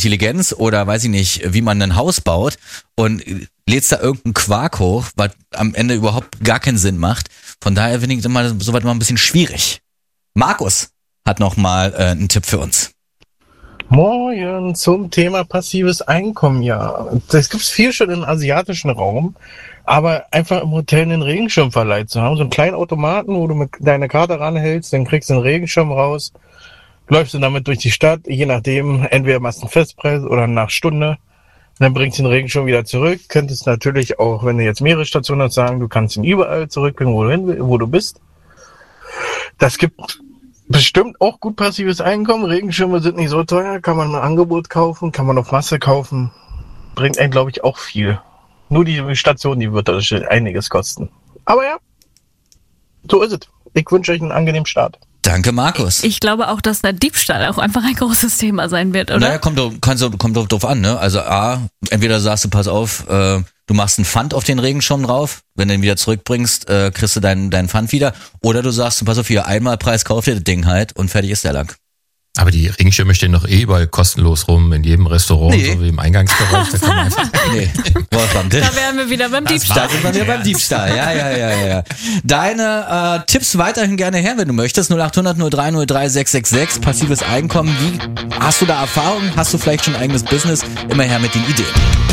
Intelligenz oder weiß ich nicht, wie man ein Haus baut und lädst da irgendeinen Quark hoch, was am Ende überhaupt gar keinen Sinn macht. Von daher finde ich immer soweit mal ein bisschen schwierig. Markus hat noch mal einen Tipp für uns. Moin, zum Thema passives Einkommen, ja. Das gibt's viel schon im asiatischen Raum, aber einfach im Hotel einen Regenschirm verleiht zu haben. So einen kleinen Automaten, wo du mit deiner Karte ranhältst, dann kriegst du einen Regenschirm raus, läufst du damit durch die Stadt, je nachdem, entweder machst du einen Festpreis oder nach Stunde, dann bringst du den Regenschirm wieder zurück. Könntest natürlich auch, wenn du jetzt mehrere Stationen hast, sagen, du kannst ihn überall zurückbringen, wo du bist. Das gibt bestimmt auch gut passives Einkommen. Regenschirme sind nicht so teuer, kann man ein Angebot kaufen, kann man auf Masse kaufen. Bringt einen, glaube ich, auch viel. Nur die Station, die wird einiges kosten. Aber ja, so ist es. Ich wünsche euch einen angenehmen Start. Danke, Markus. Ich glaube auch, dass der Diebstahl auch einfach ein großes Thema sein wird, oder? Naja, kommt drauf an, ne? Also entweder sagst du, pass auf, du machst einen Pfand auf den Regenschirm drauf, wenn du ihn wieder zurückbringst, kriegst du deinen Pfand wieder. Oder du sagst, pass auf, hier, Einmalpreis, kauf dir das Ding halt und fertig ist der Lack. Aber die Regenschirme stehen doch überall kostenlos rum, in jedem Restaurant, so wie im Eingangsbereich. Da kann man einfach Da wären wir wieder beim Diebstahl. Da sind wir wieder beim Diebstahl, ja. Deine Tipps weiterhin gerne her, wenn du möchtest. 0800 0303 666, passives Einkommen. Wie hast du da Erfahrung? Hast du vielleicht schon ein eigenes Business? Immer her mit den Ideen.